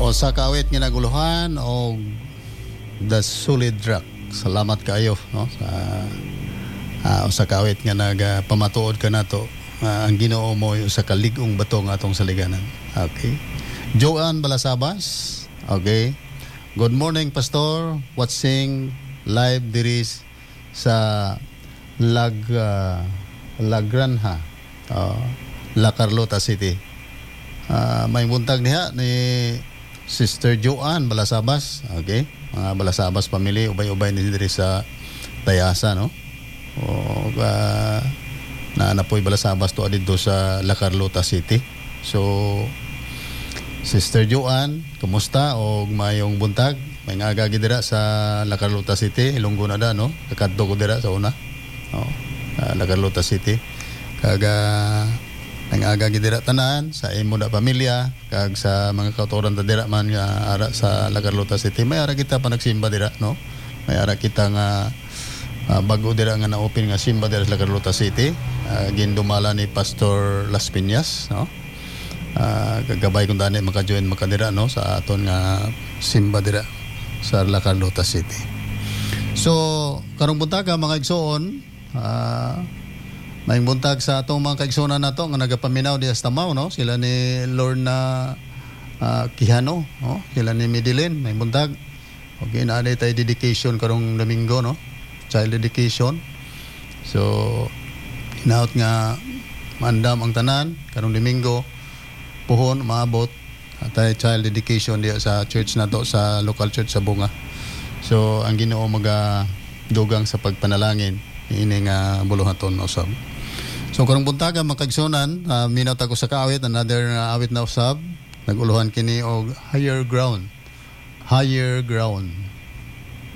O sa kawit nga naguluhan o the solid rock. Salamat kayo no sa kawit nga nagpamatuod ka nato. Ang Ginoo mo sa kalig-ong bato nga atong saliganan. Okay. Joanne Balasabas. Okay. Good morning, Pastor. Watching live diris sa Lagranja, La Carlota City. May buntag niya ni Sister Joanne Balasabas. Okay. Mga Balasabas family, ubay-ubay ni diri sa Tayasa, no? O naanapoy Balasabas to adito sa La Carlota City. So Sister Joanne, kumusta o mayong buntag? May ngagagi dira sa La Carlota City, Ilonggo na da, no? Kakadto ko dira sa una. No? La Carlota City. Kaga nangagagi dira tanan sa imo da pamilya, kag sa mga kautoran ta dira man nga ara sa La Carlota City. May ara kita pa nagsimba dira, no? May ara kita nga bago dira nga na-open nga simba dira sa La Carlota City. Gindumala ni Pastor Las Piñas, no? Gagabay kung dani maka-join makadira no sa aton nga simba dira sa La Carlota City. So karong buntag mga igsoon, may buntag sa atong mga kaigsoon nato nga nagapaminaw di sa Tamaw, no? Sila ni Lorna Quijano, no? Sila ni Midilin, may buntag. Okay, naanay tayo dedication karong Domingo, no? Child dedication. So hinaut nga mandam ang tanan karong Domingo puhon maabot atay child dedication diya sa church nato sa local church sa Bunga. So ang Ginoo dugang sa pagpanalangin ini nga buluhaton usab. So karong buntaga makagsunan minawt ako sa kaawit, another awit na usab naguluhan kini og higher ground